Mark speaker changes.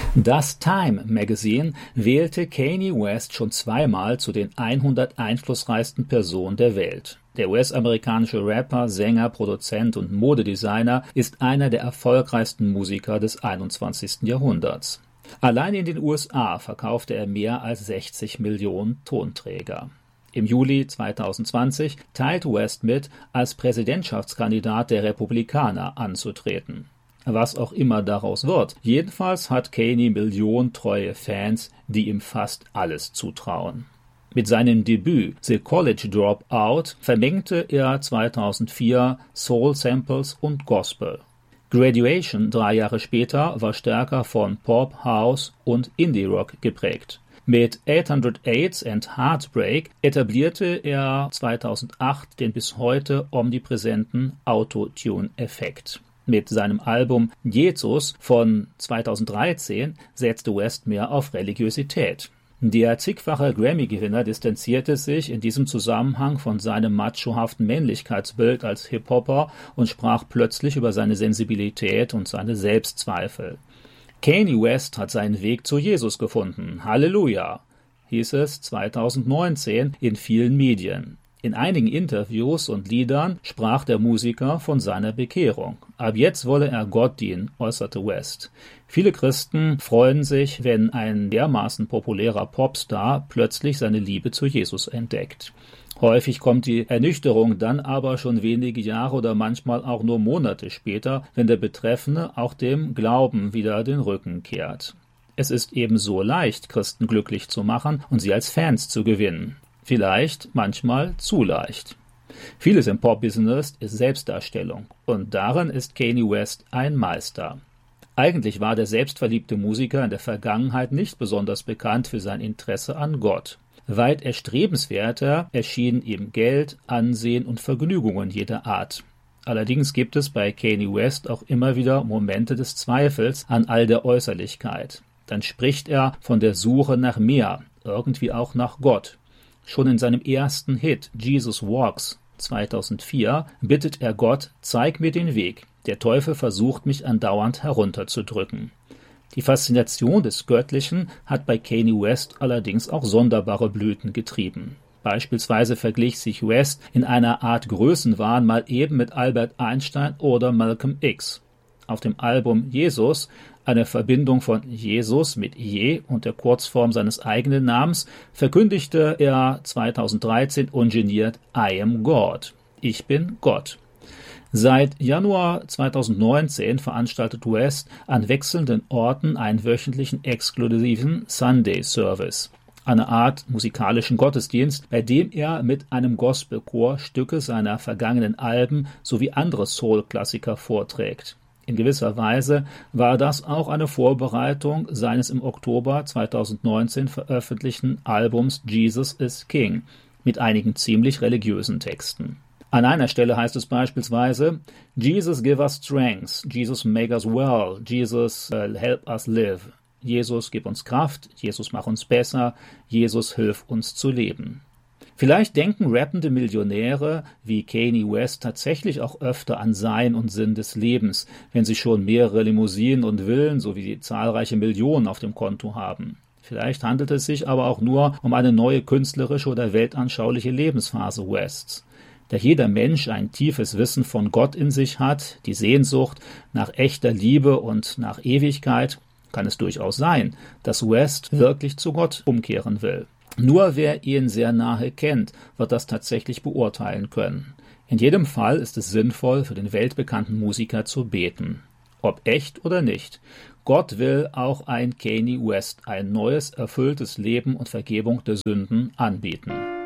Speaker 1: Das Time Magazine wählte Kanye West schon zweimal zu den 100 einflussreichsten Personen der Welt. Der US-amerikanische Rapper, Sänger, Produzent und Modedesigner ist einer der erfolgreichsten Musiker des 21. Jahrhunderts. Allein in den USA verkaufte er mehr als 60 Millionen Tonträger. Im Juli 2020 teilte West mit, als Präsidentschaftskandidat der Republikaner anzutreten. Was auch immer daraus wird. Jedenfalls hat Kanye millionentreue Fans, die ihm fast alles zutrauen. Mit seinem Debüt The College Dropout vermengte er 2004 Soul-Samples und Gospel. Graduation 3 Jahre später war stärker von Pop, House und Indie-Rock geprägt. Mit 808s and Heartbreak etablierte er 2008 den bis heute omnipräsenten Autotune-Effekt. Mit seinem Album Jesus von 2013 setzte West mehr auf Religiosität. Der zigfache Grammy-Gewinner distanzierte sich in diesem Zusammenhang von seinem machohaften Männlichkeitsbild als Hip-Hopper und sprach plötzlich über seine Sensibilität und seine Selbstzweifel. Kanye West hat seinen Weg zu Jesus gefunden. Halleluja, hieß es 2019 in vielen Medien. In einigen Interviews und Liedern sprach der Musiker von seiner Bekehrung. Ab jetzt wolle er Gott dienen, äußerte West. Viele Christen freuen sich, wenn ein dermaßen populärer Popstar plötzlich seine Liebe zu Jesus entdeckt. Häufig kommt die Ernüchterung dann aber schon wenige Jahre oder manchmal auch nur Monate später, wenn der Betreffende auch dem Glauben wieder den Rücken kehrt. Es ist eben so leicht, Christen glücklich zu machen und sie als Fans zu gewinnen. Vielleicht manchmal zu leicht. Vieles im Pop-Business ist Selbstdarstellung und darin ist Kanye West ein Meister. Eigentlich war der selbstverliebte Musiker in der Vergangenheit nicht besonders bekannt für sein Interesse an Gott. Weit erstrebenswerter erschienen ihm Geld, Ansehen und Vergnügungen jeder Art. Allerdings gibt es bei Kanye West auch immer wieder Momente des Zweifels an all der Äußerlichkeit. Dann spricht er von der Suche nach mehr, irgendwie auch nach Gott. Schon in seinem ersten Hit Jesus Walks 2004 bittet er Gott, zeig mir den Weg. Der Teufel versucht mich andauernd herunterzudrücken. Die Faszination des Göttlichen hat bei Kanye West allerdings auch sonderbare Blüten getrieben. Beispielsweise verglich sich West in einer Art Größenwahn mal eben mit Albert Einstein oder Malcolm X. Auf dem Album Jesus, eine Verbindung von Jesus mit Je und der Kurzform seines eigenen Namens, verkündigte er 2013 ungeniert I am God. Ich bin Gott. Seit Januar 2019 veranstaltet West an wechselnden Orten einen wöchentlichen exklusiven Sunday Service, eine Art musikalischen Gottesdienst, bei dem er mit einem Gospelchor Stücke seiner vergangenen Alben sowie andere Soul-Klassiker vorträgt. In gewisser Weise war das auch eine Vorbereitung seines im Oktober 2019 veröffentlichten Albums Jesus is King mit einigen ziemlich religiösen Texten. An einer Stelle heißt es beispielsweise: Jesus give us strength, Jesus make us well, Jesus help us live. Jesus gib uns Kraft, Jesus mach uns besser, Jesus hilf uns zu leben. Vielleicht denken rappende Millionäre wie Kanye West tatsächlich auch öfter an Sein und Sinn des Lebens, wenn sie schon mehrere Limousinen und Villen sowie zahlreiche Millionen auf dem Konto haben. Vielleicht handelt es sich aber auch nur um eine neue künstlerische oder weltanschauliche Lebensphase Wests. Da jeder Mensch ein tiefes Wissen von Gott in sich hat, die Sehnsucht nach echter Liebe und nach Ewigkeit, kann es durchaus sein, dass West wirklich zu Gott umkehren will. Nur wer ihn sehr nahe kennt, wird das tatsächlich beurteilen können. In jedem Fall ist es sinnvoll, für den weltbekannten Musiker zu beten. Ob echt oder nicht. Gott will auch ein Kanye West ein neues, erfülltes Leben und Vergebung der Sünden anbieten.